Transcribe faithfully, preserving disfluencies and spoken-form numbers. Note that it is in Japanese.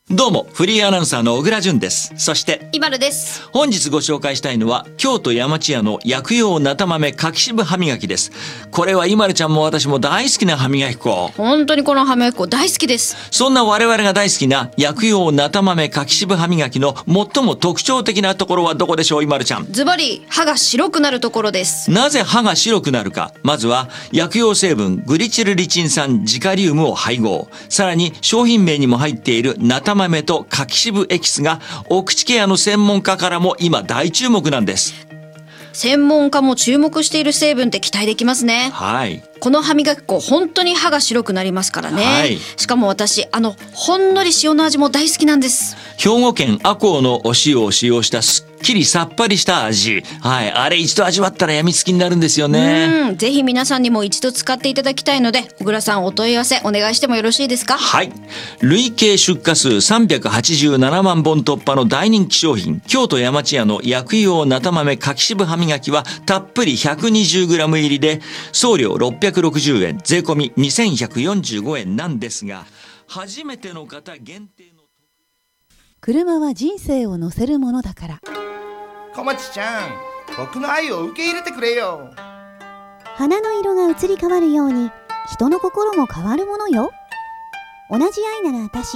どうもフリーアナウンサーの小倉淳です。そしてイバルです。 本日ご紹介したいのは京都山千屋の薬用なた豆柿渋歯磨きです。これはイマルちゃんも私も大好きな歯磨き粉。 本当にこの歯磨き粉大好きです。 そんな我々が大好きな薬用なた豆柿渋歯磨きの最も特徴的なところはどこでしょう、イマルちゃん。 ズバリ歯が白くなるところです。 なぜ歯が白くなるか。まずは薬用成分グリチルリチン酸ジカリウムを配合、さらに商品名にも入っているなた豆と柿渋エキスがお口ケアの専門家からも今大注目なんです。 専門家も注目している成分って期待できますね。 はい。 この歯磨き粉本当に歯が白くなりますからね、はい、しかも私あのほんのり塩の味も大好きなんです。 兵庫県赤穂のお塩を使用したすっきりさっぱりした味、はい、あれ一度味わったらやみつきになるんですよね。 うん、ぜひ皆さんにも一度使っていただきたいので、小倉さんお問い合わせお願いしてもよろしいですか。 はい。累計出荷数さんびゃくはちじゅうななまんぼん突破の大人気商品、京都山千屋の薬用なた豆柿渋歯磨きはたっぷり ひゃくにじゅうグラム 入りで送料ろっぴゃくろくじゅうえん、税込みにせんひゃくよんじゅうごえんなんですが、初めての方限定の車は人生を乗せるものだから。 小町ちゃん、僕の愛を受け入れてくれよ。 花の色が移り変わるように人の心も変わるものよ。同じ愛なら私